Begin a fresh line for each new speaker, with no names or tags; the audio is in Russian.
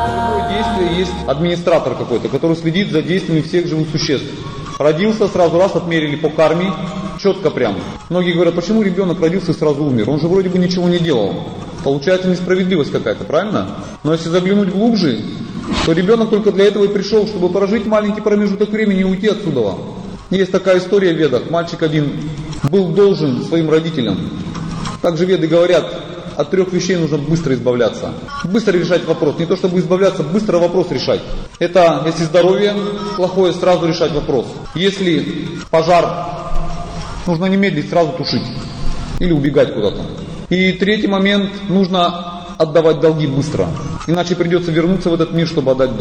Любое действие есть администратор какой-то, который следит за действиями всех живых существ. Родился, сразу раз отмерили по карме, четко прям. Многие говорят, почему ребенок родился и сразу умер? Он же вроде бы ничего не делал. Получается несправедливость какая-то, правильно? Но если заглянуть глубже, то ребенок только для этого и пришел, чтобы прожить маленький промежуток времени и уйти отсюда. Есть такая история в Ведах. Мальчик один был должен своим родителям. Также Веды говорят, от 3 вещей нужно быстро избавляться. Быстро решать вопрос. Не то чтобы избавляться, быстро вопрос решать. Это если здоровье плохое, сразу решать вопрос. Если пожар, нужно немедленно сразу тушить. Или убегать куда-то. И 3-й момент, нужно отдавать долги быстро. Иначе придется вернуться в этот мир, чтобы отдать долг.